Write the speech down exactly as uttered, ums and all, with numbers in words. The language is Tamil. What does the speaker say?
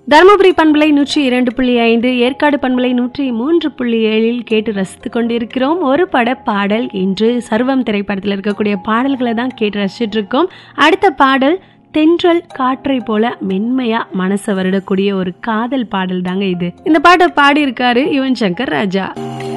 தருமபுரி பண்பலை நூற்றி இரண்டு புள்ளி ஐந்து, ஏற்காடு பண்பலை நூற்றி மூன்று புள்ளி ஏழில் கேட்டு ரசித்து கொண்டிருக்கிறோம். ஒரு பட பாடல் என்று சர்வம் திரைப்படத்தில் இருக்கக்கூடிய பாடல்களை தான் கேட்டு ரசிச்சுட்டு இருக்கோம். அடுத்த பாடல் தென்றல் காற்றை போல மென்மையா மனசை வருடக்கூடிய ஒரு காதல் பாடல் தாங்க இது. இந்த பாட்டை பாடி இருக்காரு யுவன் சங்கர் ராஜா.